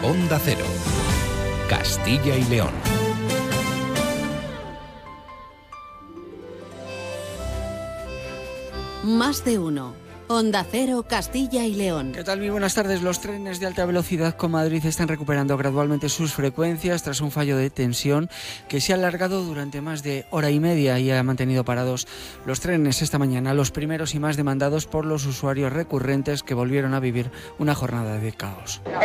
Onda Cero, Castilla y León. Más de uno. Onda Cero, Castilla y León. ¿Qué tal? Muy buenas tardes. Los trenes de alta velocidad con Madrid están recuperando gradualmente sus frecuencias tras un fallo de tensión que se ha alargado durante más de hora y media y ha mantenido parados los trenes esta mañana, los primeros y más demandados por los usuarios recurrentes que volvieron a vivir una jornada de caos.